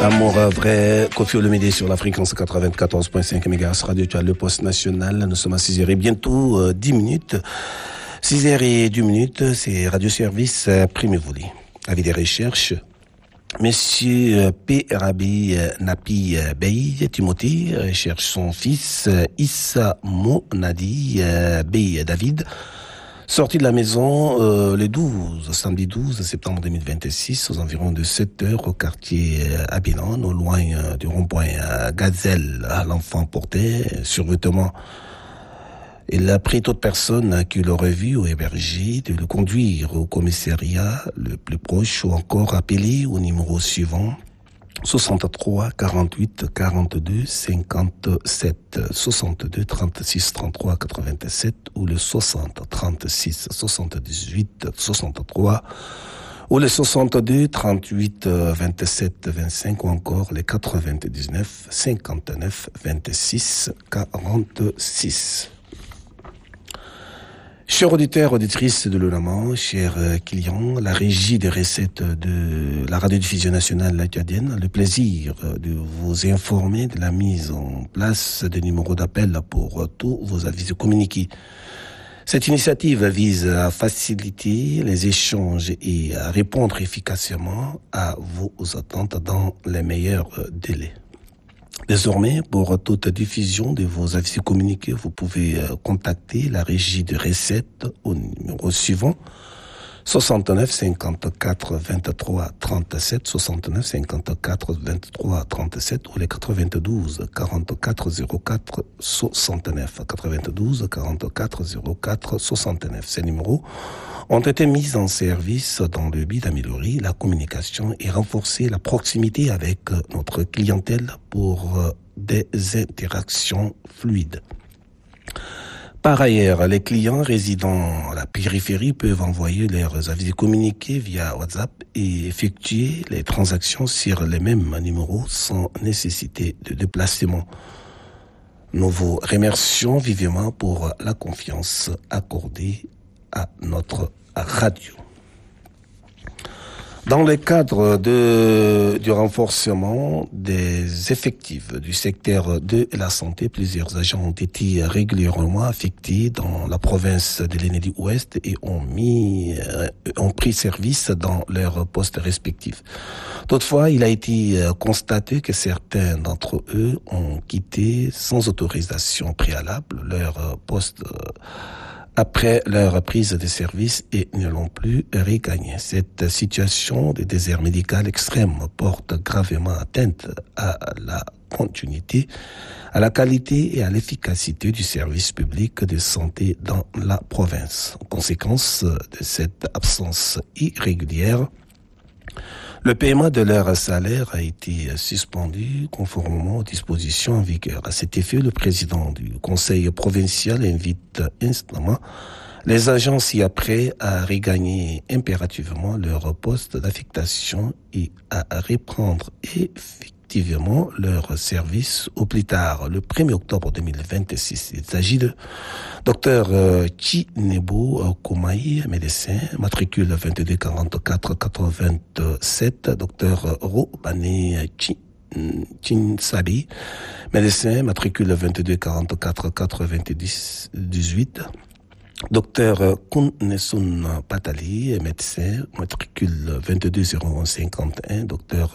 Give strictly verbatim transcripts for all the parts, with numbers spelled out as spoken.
Amour vrai, Kofi Olomide sur la fréquence quatre-vingt-quatorze virgule cinq mégahertz, Radio Tu as le poste national. Nous sommes à six heures et bientôt euh, dix minutes. six heures et deux minutes, c'est Radio Service euh, Premier Volet. Avec des recherches, Monsieur P. Rabi Napi Bey Timothée recherche son fils Issa Monadi Bey David, sorti de la maison euh, le douze, samedi douze septembre deux mille vingt-six, aux environs de sept heures, au quartier Abinan, au loin euh, du rond-point euh, Gazelle. L'enfant portait survêtement. Il a pris toute personne qui l'aurait vu ou hébergé de le conduire au commissariat le plus proche ou encore appeler au numéro suivant soixante-trois quarante-huit quarante-deux cinquante-sept soixante-deux trente-six trente-trois quatre-vingt-sept ou le soixante trente-six soixante-dix-huit soixante-trois ou le soixante-deux trente-huit vingt-sept vingt-cinq ou encore les quatre-vingt-dix-neuf cinquante-neuf vingt-six quarante-six. Chers auditeurs, auditrices de l'Olaman, chers clients, la régie des recettes de la radiodiffusion nationale acadienne, le plaisir de vous informer de la mise en place des numéros d'appel pour tous vos avis communiqués. Cette initiative vise à faciliter les échanges et à répondre efficacement à vos attentes dans les meilleurs délais. Désormais, pour toute diffusion de vos avis communiqués, vous pouvez contacter la régie de recettes au numéro suivant soixante-neuf cinquante-quatre vingt-trois trente-sept, soixante-neuf cinquante-quatre vingt-trois trente-sept ou les quatre-vingt-douze quarante-quatre zéro quatre soixante-neuf, quatre-vingt-douze quarante-quatre zéro quatre soixante-neuf. Ces numéros ont été mis en service dans le but d'améliorer la communication et renforcer la proximité avec notre clientèle pour des interactions fluides. Par ailleurs, les clients résidant à la périphérie peuvent envoyer leurs avis communiqués via WhatsApp et effectuer les transactions sur les mêmes numéros sans nécessité de déplacement. Nous vous remercions vivement pour la confiance accordée à notre radio. Dans le cadre de, du renforcement des effectifs du secteur de la santé, plusieurs agents ont été régulièrement affectés dans la province de l'Ennedi-Ouest et ont mis, euh, ont pris service dans leurs postes respectifs. Toutefois, il a été constaté que certains d'entre eux ont quitté sans autorisation préalable leur poste euh, après leur prise de service et ne l'ont plus regagné. Cette situation de désert médical extrême porte gravement atteinte à la continuité, à la qualité et à l'efficacité du service public de santé dans la province. En conséquence de cette absence irrégulière, le paiement de leur salaire a été suspendu conformément aux dispositions en vigueur. À cet effet, le président du conseil provincial invite instamment les agents ci-après à regagner impérativement leur poste d'affectation et à reprendre effectivement leur service au plus tard, le premier octobre deux mille vingt-six. Il s'agit de Docteur Chinebo Koumaï, médecin, matricule vingt-deux quarante-quatre quatre-vingt-sept. Docteur Robane Chinsabi, médecin, matricule vingt-deux quarante-quatre quatre-vingt-dix-huit. Docteur Kunnesun Patali, médecin, matricule vingt-deux zéro un cinquante et un. Docteur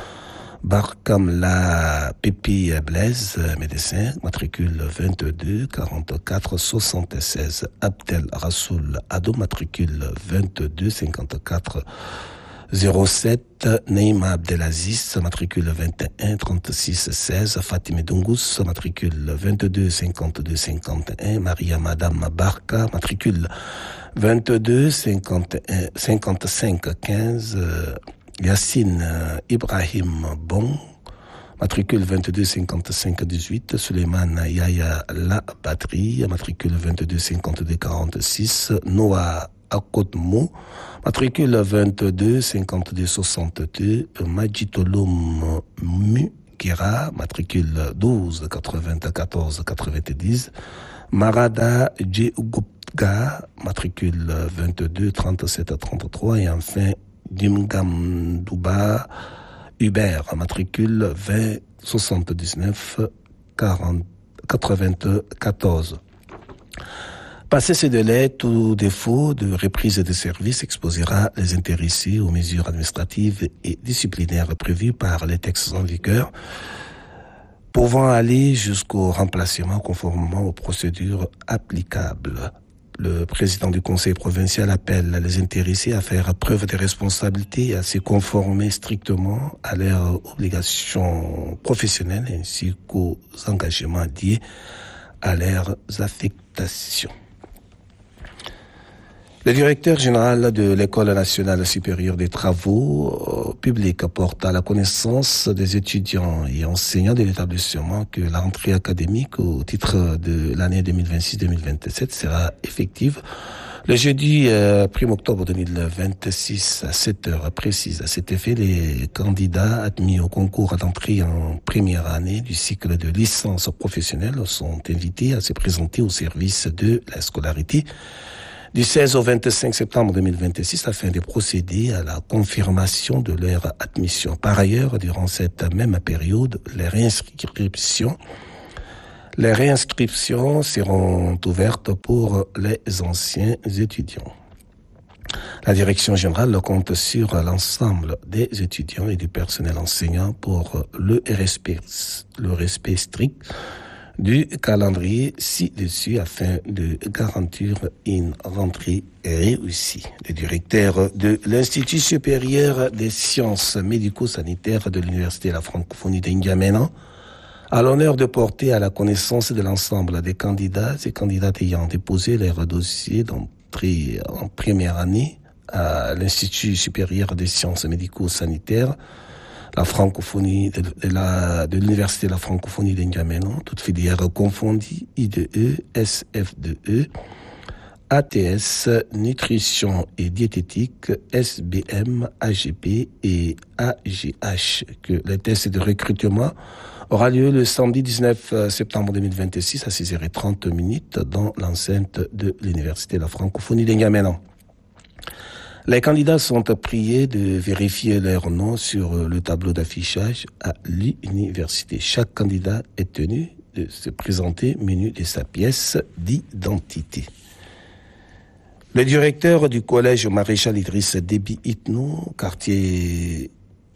Barkamla Pépi Blaise, médecin, matricule vingt-deux quarante-quatre soixante-seize. Abdel Rassoul Ado, matricule vingt-deux cinquante-quatre zéro sept. Neima Abdelaziz, matricule vingt et un trente-six seize. Fatime Dungus, matricule vingt-deux cinquante-deux cinquante et un. Maria Madame Barka, matricule vingt-deux cinquante-cinq quinze. Yassine Ibrahim Bon, matricule vingt-deux cinquante-cinq dix-huit. Suleiman Yaya La Batterie, matricule vingt-deux cinquante-deux quarante-six. Noah Akotmo, matricule vingt-deux cinquante-deux soixante-deux. Majitolum Mugera, matricule douze quatre-vingt-quatorze quatre-vingt-dix. Marada Djegupga, matricule vingt-deux trente-sept trente-trois. Et enfin, Dimgam Duba Hubert, matricule vingt soixante-dix-neuf quarante quatre-vingt-quatorze. Passé ce délai, tout défaut de reprise de service exposera les intéressés aux mesures administratives et disciplinaires prévues par les textes en vigueur, pouvant aller jusqu'au remplacement conformément aux procédures applicables. Le président du conseil provincial appelle les intéressés à faire preuve de responsabilité et à se conformer strictement à leurs obligations professionnelles ainsi qu'aux engagements liés à leurs affectations. Le directeur général de l'École nationale supérieure des travaux publics porte à la connaissance des étudiants et enseignants de l'établissement que la rentrée académique au titre de l'année deux mille vingt-six deux mille vingt-sept sera effective le jeudi euh, premier octobre deux mille vingt-six à sept heures précises. À cet effet, les candidats admis au concours d'entrée en première année du cycle de licence professionnelle sont invités à se présenter au service de la scolarité du seize au vingt-cinq septembre deux mille vingt-six afin de procéder à la confirmation de leur admission. Par ailleurs, durant cette même période, les réinscriptions, les réinscriptions seront ouvertes pour les anciens étudiants. La direction générale compte sur l'ensemble des étudiants et du personnel enseignant pour le respect, le respect strict du calendrier ci-dessus afin de garantir une rentrée réussie. Le directeur de l'Institut supérieur des sciences médico-sanitaires de l'Université de la francophonie d'Indiamena a l'honneur de porter à la connaissance de l'ensemble des candidats et candidates ayant déposé leur dossier d'entrée en première année à l'Institut supérieur des sciences médico-sanitaires la francophonie de, de, la, de l'Université de la francophonie d'Indiamena, toutes filières confondues, I D E, S F deux E, A T S, nutrition et diététique, S B M, A G P et A G H, que le test de recrutement aura lieu le samedi dix-neuf septembre deux mille vingt-six à six heures trente dans l'enceinte de l'Université de la francophonie d'Indiamena. Les candidats sont priés de vérifier leur nom sur le tableau d'affichage à l'université. Chaque candidat est tenu de se présenter menu de sa pièce d'identité. Le directeur du collège Maréchal Idriss Déby Itno, quartier,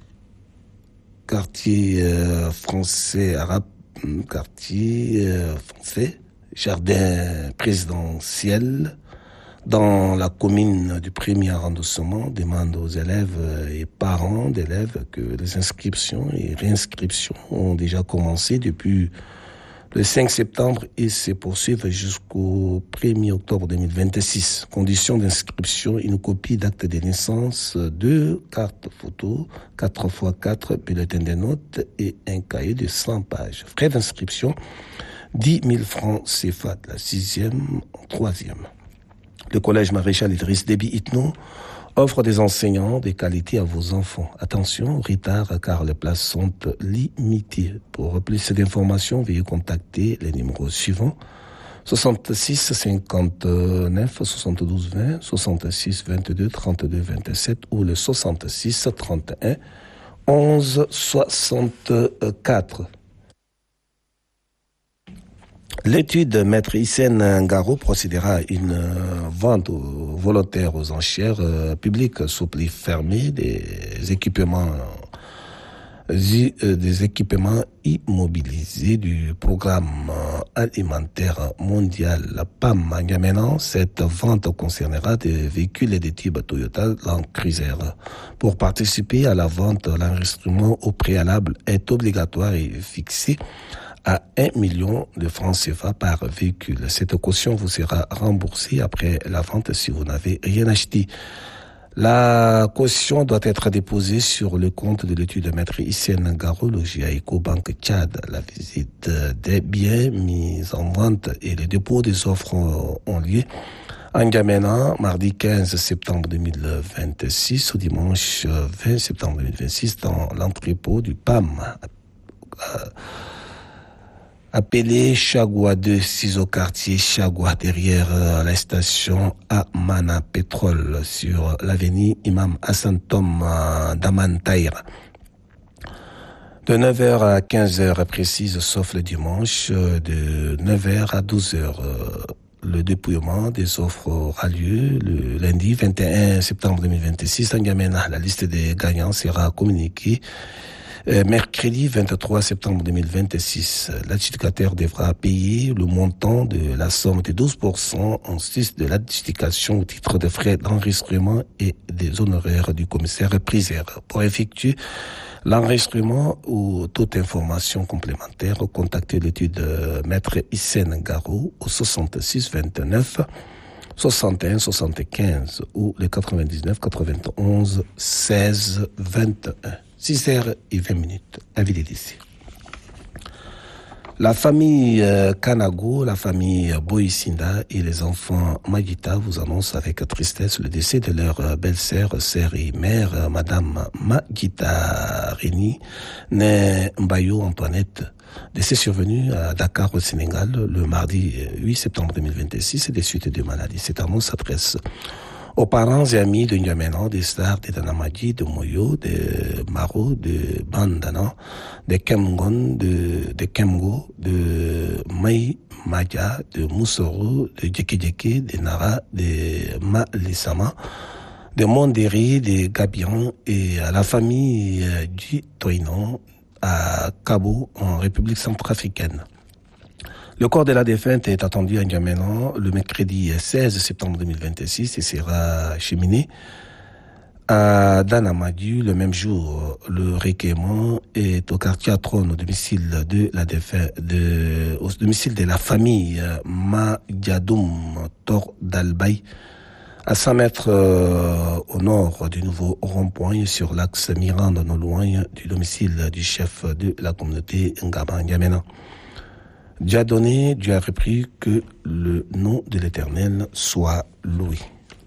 quartier euh, français arabe, quartier euh, français, jardin présidentiel, dans la commune du premier arrondissement, demande aux élèves et parents d'élèves que les inscriptions et réinscriptions ont déjà commencé depuis le cinq septembre et se poursuivent jusqu'au premier octobre deux mille vingt-six. Conditions d'inscription, une copie d'acte de naissance, deux cartes photos, quatre fois quatre bulletins de notes et un cahier de cent pages. Frais d'inscription, dix mille francs C F A de la sixième en troisième. Le collège Maréchal Idriss Déby Itno offre des enseignants de qualité à vos enfants. Attention au retard car les places sont limitées. Pour plus d'informations, veuillez contacter les numéros suivants soixante-six cinquante-neuf soixante-douze vingt, soixante-six vingt-deux trente-deux vingt-sept ou le soixante-six trente et un onze soixante-quatre. L'étude Maître Hissène Ngaro procédera à une vente volontaire aux enchères publiques sous pli fermé des équipements des équipements immobilisés du programme alimentaire mondial P A M N'Djamena. Cette vente concernera des véhicules et des types Toyota Land Cruiser. Pour participer à la vente, l'enregistrement au préalable est obligatoire et fixé à un million de francs C F A par véhicule. Cette caution vous sera remboursée après la vente si vous n'avez rien acheté. La caution doit être déposée sur le compte de l'étude de Maître Hissène Ngaro, logé à Ecobank Tchad. La visite des biens mis en vente et le dépôt des offres ont lieu à N'Djamena, mardi quinze septembre deux mille vingt-six au dimanche vingt septembre deux mille vingt-six dans l'entrepôt du P A M. Appelé Chagua deux, six au quartier Chagua, derrière la station Amana Pétrole, sur l'avenue Imam Hassan Tom d'Aman Taïra. De neuf heures à quinze heures précises, sauf le dimanche, de neuf heures à douze heures. Le dépouillement des offres aura lieu le lundi vingt et un septembre deux mille vingt-six. En N'Djamena, la liste des gagnants sera communiquée euh, mercredi vingt-trois septembre deux mille vingt-six. L'adjudicateur devra payer le montant de la somme de douze pour cent en sus de l'adjudication au titre de frais d'enregistrement et des honoraires du commissaire priseur. Pour effectuer l'enregistrement ou toute information complémentaire, contactez l'étude Maître Hissène Garou au soixante-six vingt-neuf soixante et un soixante-quinze ou le quatre-vingt-dix-neuf quatre-vingt-onze seize vingt et un. six heures vingt minutes. Avis d'ici. La famille euh, Kanago, la famille Boisinda et les enfants Magita vous annoncent avec tristesse le décès de leur euh, belle-sœur, sœur et mère, euh, Madame Magita Réni, née Mbayo Antoinette. Décès survenu à Dakar au Sénégal le mardi huit septembre deux mille vingt-six des suites de maladie. Cette annonce s'adresse aux parents et amis de N'Djamena, des stars de Danamadi, de Moyo, de Maro, de Bandana, de Kemgon, de, de Kemgo, de Mai Maja, de Moussoro, de Djeki de Nara, de Malisama, de Monderi, de Gabian et à la famille du Toinon à Cabo, en République centrafricaine. Le corps de la défunte est attendu à N'Djamena le mercredi seize septembre deux mille vingt-six et sera acheminé à Danamadi le même jour. Le recueillement est au quartier Atron, au domicile de la défunte, de, au domicile de la famille Madjadoum Tor d'Albaï, à cent mètres euh, au nord du nouveau rond-point sur l'axe Mirande, non loin du domicile du chef de la communauté Ngaba N'Djamena. Dieu a donné, Dieu a repris, que le nom de l'Éternel soit loué.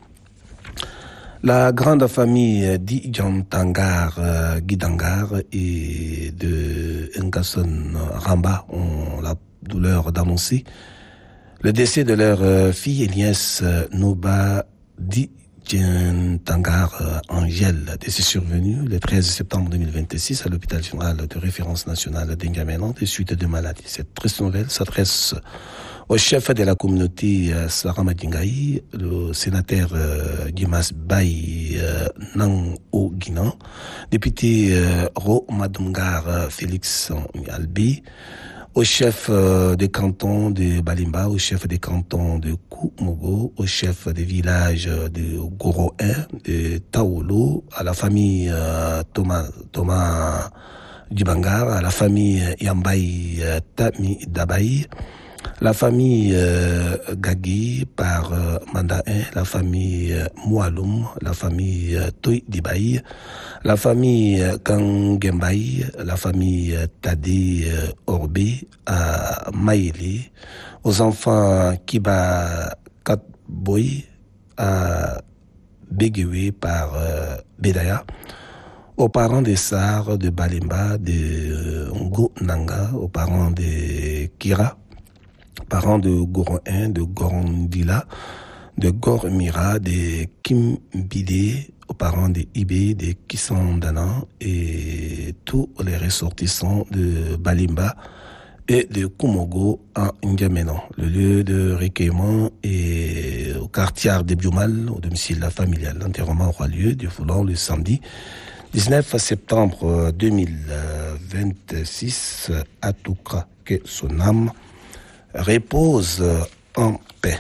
La grande famille d'Idjantangar, euh, Guidangar et de Ngasson Ramba ont la douleur d'annoncer le décès de leur euh, fille et nièce euh, Noba Djantangar euh, Angèle. Décès survenu le treize septembre deux mille vingt-six à l'hôpital général de référence nationale d'N'Djamena des suites de maladie. Cette triste nouvelle s'adresse au chef de la communauté euh, Sarah Madingaï, le sénateur euh, Dimas Baye euh, Nang O Guinan, député euh, Ro Madungar euh, Félix Albi, au chef euh, des cantons de Balimba, au chef des cantons de Koumogo, au chef des villages de Goro un, de Taolo, à la famille euh, Thomas, Thomas Dubangar, à la famille Yambaï euh, Tami Dabaï, la famille euh, Gagui par euh, Manda un, la famille euh, Moualoum, la famille euh, Toi Dibaï, la famille euh, Kangembaï, la famille euh, Tadé euh, Orbe à Maïli, aux enfants Kiba Katboy à Begewe par euh, Bedaya, aux parents des Sars de Balimba, de euh, Ngo Nanga, aux parents de Kira, parents de Goron un, de Gorondila, de Gormira, de Kimbide, aux parents de Ibé, de Kisandana et tous les ressortissants de Balimba et de Koumogo en N'Djamena. Le lieu de recueillement est au quartier de Bioumal, au domicile familial. L'enterrement aura lieu du volant le samedi dix-neuf septembre deux mille vingt-six à Toukra, que son âme repose en paix.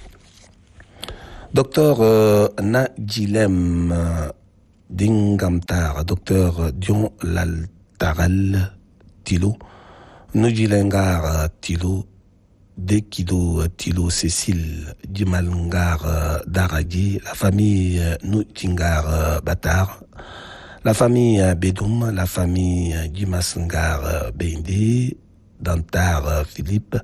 Docteur euh, Nadjilem euh, Dingamtar, docteur Dion Laltaral Tilo, Nujilengar Tilo, Dekido Tilo Cécile Dimalngar euh, Daradi, la famille euh, Nujingar euh, Batar, la famille euh, Bedoum, la famille euh, Dimasngar euh, Bende, Dantar euh, Philippe,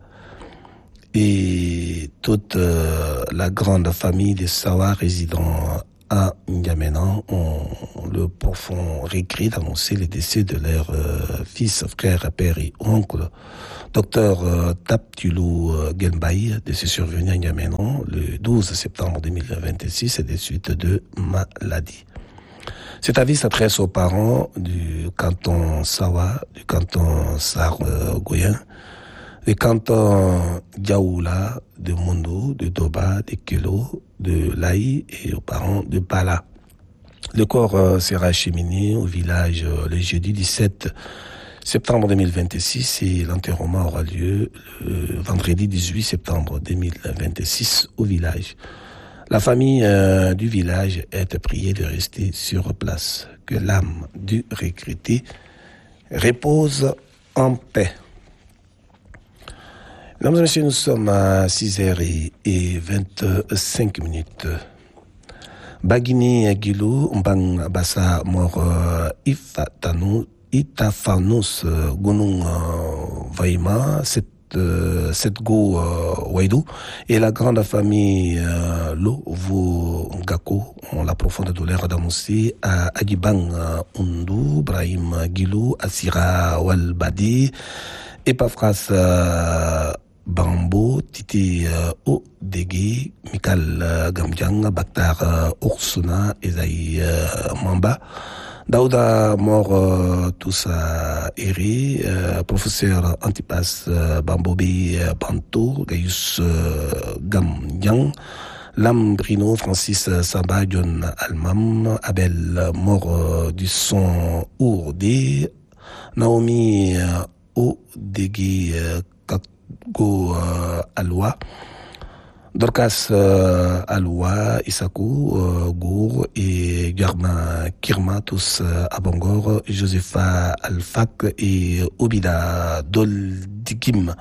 et toute euh, la grande famille des Sawa résidant à N'Djamena ont le profond regret d'annoncer le décès de leur euh, fils, frère, père et oncle, docteur euh, Taptulou euh, Genbaï, décès survenu à N'Djamena le douze septembre deux mille vingt-six des suites de maladie. Cet avis s'adresse aux parents du canton Sawa, du canton Sar-Goyen, du canton Diaoula, de Mondo, de Doba, de Kelo, de Laï et aux parents de Bala. Le corps euh, sera acheminé au village euh, le jeudi dix-sept septembre deux mille vingt-six et l'enterrement aura lieu le vendredi dix-huit septembre deux mille vingt-six au village. La famille euh, du village est priée de rester sur place. Que l'âme du regretté repose en paix. Mesdames et messieurs, nous sommes à six heures vingt-cinq minutes. Bagini Gilou, Mbang Bassa Mor Ifatanu, Itafanus Gunung Vaima, cette cette go Waidou et la grande famille euh, Lo Vu Ngako ont la profonde douleur d'annoncer à Agibang Undu, Brahim Gilou, Asira Walbadi, Epafras euh, Bambo, Titi euh, Odege, Mikal euh, Gamjang, Baktar euh, Ursuna, Esaï euh, Mamba, Daouda Mor euh, Toussa Eri, euh, professeur Antipas euh, Bambobi euh, Panto, Gaius euh, Gamjang, Lam Brino, Francis Samba, John Almam, Abel Mor euh, du son Ourdé, Naomi euh, Odege euh, Go euh, Aloua, Dorcas euh, Aloua, Isakou euh, Gour et Garma Kirma, tous euh, à Bangor, Josepha Alfak et Obida Doldikim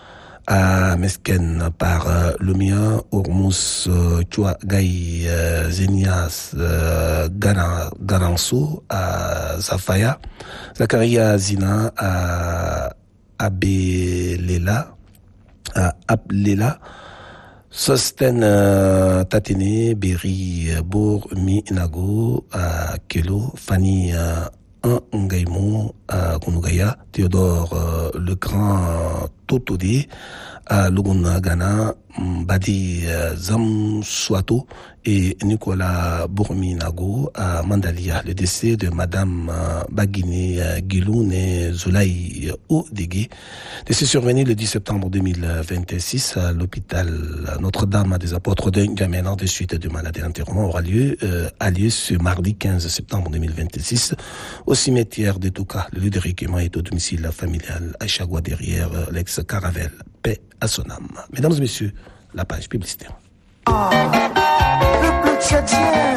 à Mesken par euh, le mien, Ormus euh, Chua Gaï euh, Zenias euh, Gana, Garanso à Zafaya, Zakaria Zina à Abelela, à Ablela, Sosten euh, Tatene, Berry Bour Minago, à Kelo, Fanny euh, Ngaimo, à Kunugaya, Théodore euh, Le Grand Totodé, à Luguna Ghana, Badi euh, Zamswato et Nicolas Bourminago à Mandalia. Le décès de Madame euh, Bagini euh, Gilou née Zoulaï Odege, décès survenu le dix septembre deux mille vingt-six à l'hôpital Notre-Dame des Apôtres de N'Djamena de suite de maladie. L'enterrement aura lieu, euh, a lieu ce mardi quinze septembre deux mille vingt-six au cimetière de Touka. Le lieu de recueillement est au domicile familial à Chagua derrière euh, l'ex-Caravelle. Paix à son âme. Mesdames et messieurs, la page publicitaire. Ah, peuple tchadien,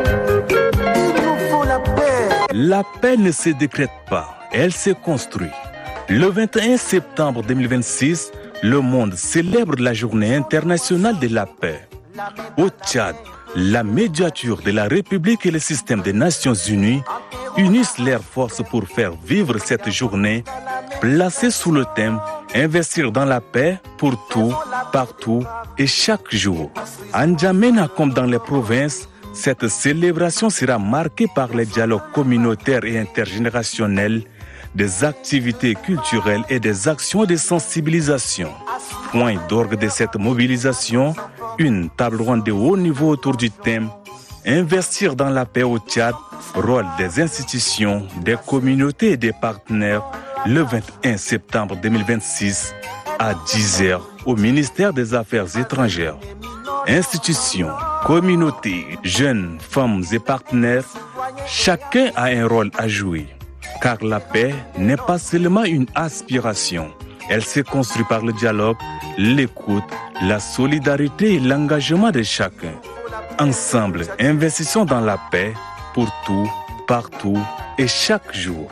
il nous faut la paix. La paix ne se décrète pas, elle se construit. Le vingt et un septembre deux mille vingt-six, le monde célèbre la journée internationale de la paix. Au Tchad, la médiature de la République et le système des Nations Unies unissent leurs forces pour faire vivre cette journée placée sous le thème « Investir dans la paix pour tout, partout et chaque jour ». À N'Djamena comme dans les provinces, cette célébration sera marquée par les dialogues communautaires et intergénérationnels, des activités culturelles et des actions de sensibilisation. Point d'orgue de cette mobilisation, une table ronde de haut niveau autour du thème « Investir dans la paix au Tchad, rôle des institutions, des communautés et des partenaires » le vingt et un septembre deux mille vingt-six à dix heures au ministère des Affaires étrangères. Institutions, communautés, jeunes, femmes et partenaires, chacun a un rôle à jouer. Car la paix n'est pas seulement une aspiration. Elle se construit par le dialogue, l'écoute, la solidarité et l'engagement de chacun. Ensemble, investissons dans la paix pour tout, partout et chaque jour.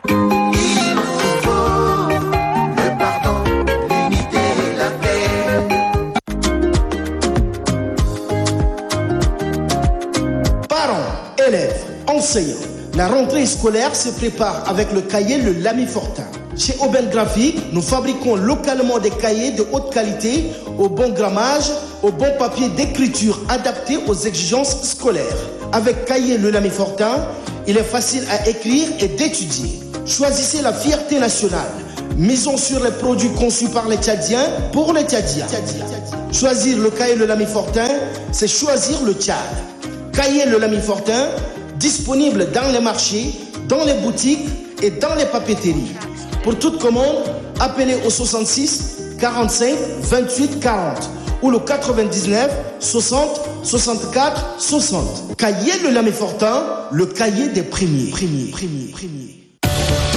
Enseignants. La rentrée scolaire se prépare avec le cahier Le Lamy Fortin. Chez Aubaine Graphique, nous fabriquons localement des cahiers de haute qualité, au bon grammage, au bon papier d'écriture adapté aux exigences scolaires. Avec cahier Le Lamy Fortin, il est facile à écrire et d'étudier. Choisissez la fierté nationale. Misons sur les produits conçus par les Tchadiens pour les Tchadiens. Choisir le cahier Le Lamy Fortin, c'est choisir le Tchad. Cahier Le Lamy Fortin, Disponible dans les marchés, dans les boutiques et dans les papeteries. Pour toute commande, appelez au soixante-six quarante-cinq vingt-huit quarante ou le quatre-vingt-dix-neuf soixante soixante-quatre soixante. Cahier le Lamy Fortin, le cahier des premiers. Premiers, premiers, premiers.